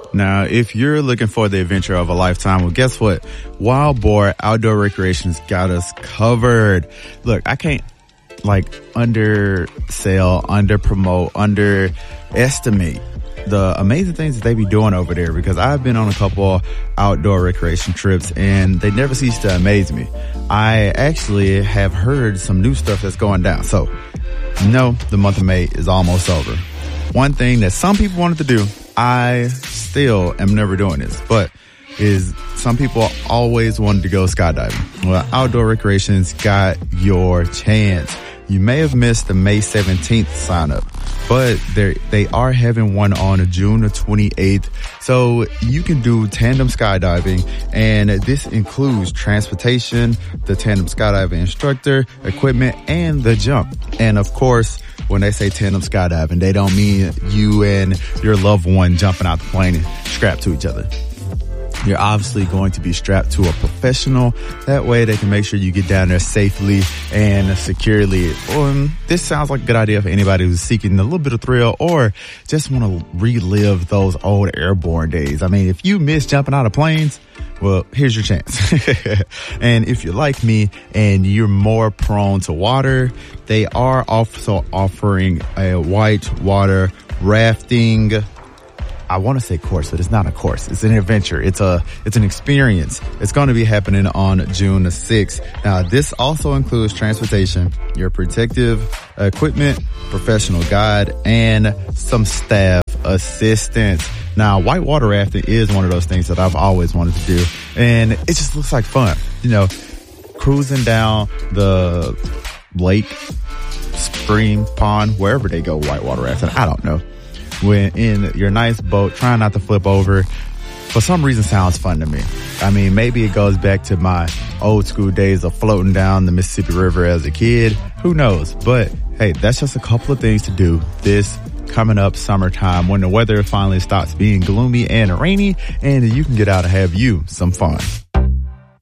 Now, if you're looking for the adventure of a lifetime, well, guess what? Wild Boar Outdoor Recreation's got us covered. Look, I can't undersell, underpromote, underestimate the amazing things that they be doing over there, because I've been on a couple outdoor recreation trips and they never cease to amaze me. I actually have heard some new stuff that's going down. So, the month of May is almost over. One thing that some people wanted to do, I still am never doing this, but is some people always wanted to go skydiving. Well, Outdoor Recreation's got your chance. You may have missed the May 17th sign up, but they are having one on June the 28th. So you can do tandem skydiving, and this includes transportation, the tandem skydiving instructor, equipment, and the jump. And of course, when they say tandem skydiving, they don't mean you and your loved one jumping out the plane and strapped to each other. You're obviously going to be strapped to a professional. That way they can make sure you get down there safely and securely. This sounds like a good idea for anybody who's seeking a little bit of thrill or just want to relive those old airborne days. I mean, if you miss jumping out of planes, well, here's your chance. And if you're like me and you're more prone to water, they are also offering a whitewater rafting, I want to say course, but it's not a course. It's an adventure. It's an experience. It's going to be happening on June the 6th. Now, this also includes transportation, your protective equipment, professional guide, and some staff assistance. Now, whitewater rafting is one of those things that I've always wanted to do, and it just looks like fun. Cruising down the lake, stream, pond, wherever they go whitewater rafting. I don't know. When in your nice boat, trying not to flip over, for some reason sounds fun to me. I mean, maybe it goes back to my old school days of floating down the Mississippi River as a kid. Who knows? But hey, that's just a couple of things to do this coming up summertime when the weather finally stops being gloomy and rainy and you can get out and have you some fun.